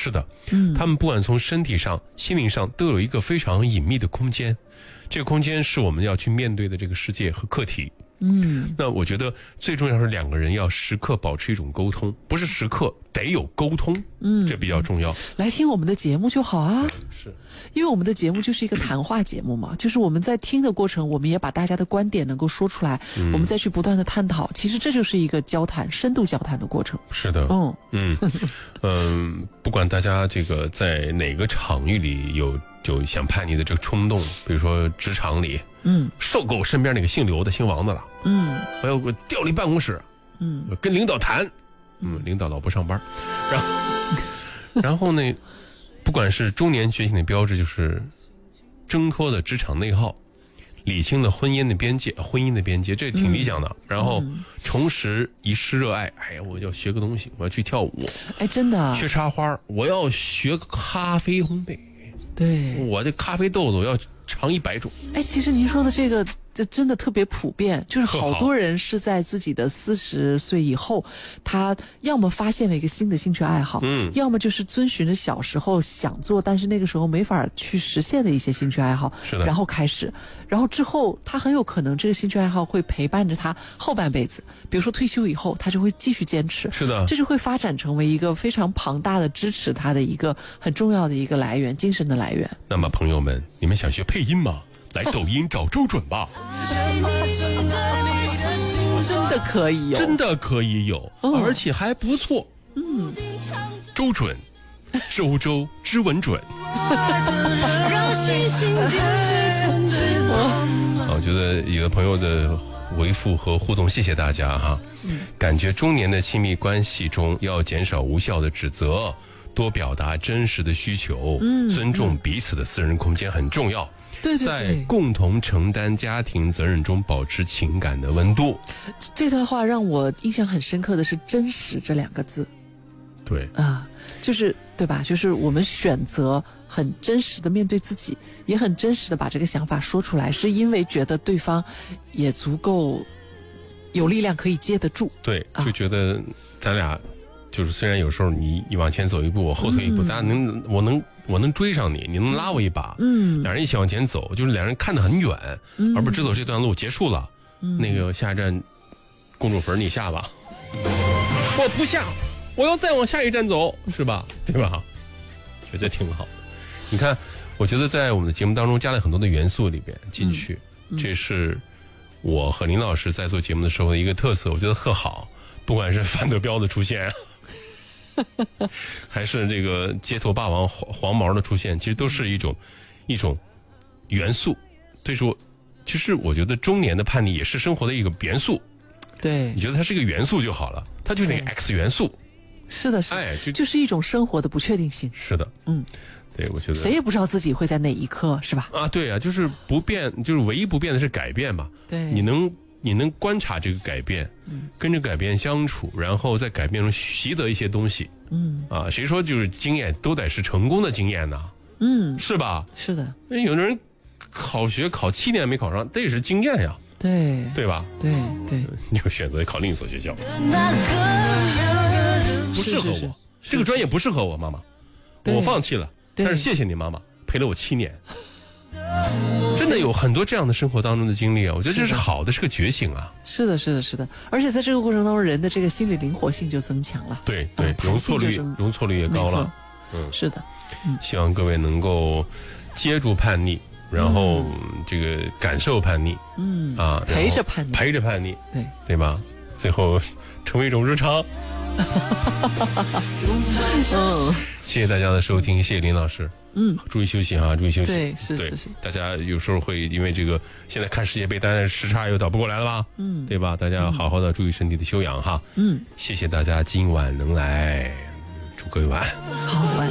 是的，他们不管从身体上、心灵上都有一个非常隐秘的空间，这个空间是我们要去面对的这个世界和课题。那我觉得最重要是两个人要时刻保持一种沟通，不是时刻得有沟通，这比较重要。 来听我们的节目就好啊， 是， 因为我们的节目就是一个谈话节目嘛，就是我们在听的过程，我们也把大家的观点能够说出来，我们再去不断的探讨，其实这就是一个交谈、深度交谈的过程。 是的，不管大家这个在哪个场域里有想叛逆的这个冲动，比如说职场里，受够身边那个姓刘的、姓王的了，还有个调离办公室，跟领导谈，领导老不上班，然后呢，不管是中年觉醒的标志，就是挣脱的职场内耗，理清了婚姻的边界，这挺理想的。然后重拾一世热爱，哎呀，我要学个东西，我要去跳舞， 哎，真的学插花，我要学咖啡烘焙。 对， 我这咖啡豆子我要尝100种。 哎，其实您说的这真的特别普遍，就是好多人是在自己的40岁以后，他要么发现了一个新的兴趣爱好，要么就是遵循着小时候想做但是那个时候没法去实现的一些兴趣爱好， 是的， 然后开始，然后之后他很有可能这个兴趣爱好会陪伴着他后半辈子，比如说退休以后他就会继续坚持， 是的， 这就会发展成为一个非常庞大的支持他的一个很重要的一个来源，精神的来源。 那么朋友们，你们想学配音吗？来抖音找周准吧。 真的可以有， 真的可以有，而且还不错。周准，周周知文准。我觉得有的朋友的回复和互动，谢谢大家哈。感觉中年的亲密关系中要减少无效的指责，多表达真实的需求，尊重彼此的私人空间很重要。 对， 在共同承担家庭责任中保持情感的温度。 这段话让我印象很深刻的是真实这2个字。 对啊，就是对吧，就是我们选择很真实的面对自己，也很真实的把这个想法说出来，是因为觉得对方也足够有力量可以接得住。 对，就觉得咱俩就是虽然有时候你往前走一步，我后退一步，咱俩我能追上你，你能拉我一把，两人一起往前走，就是两人看得很远，而不是只走这段路结束了，那个下一站公主坟你下吧，我不下，我要再往下一站走，是吧？对吧？觉得挺好的。你看，我觉得在我们的节目当中加了很多的元素里边进去，这是我和林老师在做节目的时候的一个特色，我觉得特好。不管是范德彪的出现还是这个街头霸王黄毛的出现，其实都是一种元素。所以说其实我觉得中年的叛逆也是生活的一个元素。 对， 你觉得它是一个元素就好了，它就是那个 X 元素。 是的，是的，哎，就是一种生活的不确定性。 是的，对，我觉得谁也不知道自己会在哪一刻，是吧？ 啊，对啊，就是不变，就是唯一不变的是改变嘛。 对， 你能观察这个改变，跟着改变相处，然后在改变中习得一些东西。谁说就是经验都得是成功的经验呢？是吧？ 是的。 那有的人考学考7年没考上，这也是经验呀。对吧？ 对， 你就选择考另一所学校，不适合我，这个专业不适合我，妈妈，我放弃了。但是谢谢你妈妈，陪了我7年。真的有很多这样的生活当中的经历啊，我觉得这是好的，是个觉醒啊。 是的，而且在这个过程当中，人的这个心理灵活性就增强了。 对，容错率也高了。 是的。 希望各位能够接住叛逆，然后这个感受叛逆，陪着叛逆，对吧？最后成为一种日常。谢谢大家的收听，谢谢林老师。注意休息哈，注意休息。 对，是。 大家有时候会因为这个，现在看世界杯，大家时差又倒不过来了吧？对吧？大家好好的注意身体的修养哈。谢谢大家今晚能来，祝各位晚安。 好，晚安。